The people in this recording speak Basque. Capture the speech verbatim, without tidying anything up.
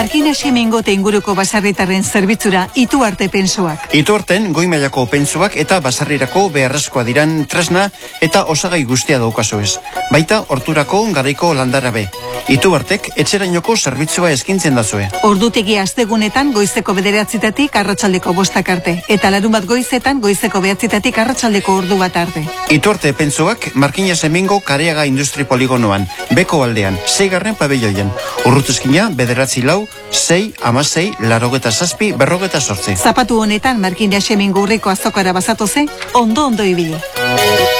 Markina Xemengo te inguruko basarritarren zerbitzura Ituarte Pentsoak. Ituarten goi mailako pentsoak eta basarrirako beharrezkoa diran tresna eta osagai guztia daukazu ez. Baita horturako garaiko landarabe. Ituartek etxerainoko zerbitzua eskintzen dazue. Ordutegi astegunetan goizeko bederatzitatik arratsaldeko bostak arte. Eta larun bat goizetan goizeko behatzitatik arratsaldeko ordu bat arte. Ituarte Pentsoak Markina Xemengo Kareaga Industri Poligonoan, beko aldean, seigarren pabelloien. Urrutuzkina bederatzi lau, sei, amasei, larogeta zazpi, berrogeta sortzi. Zapatu honetan Markina Xemengo urriko azokara bazatoze, ondo ondo ibili.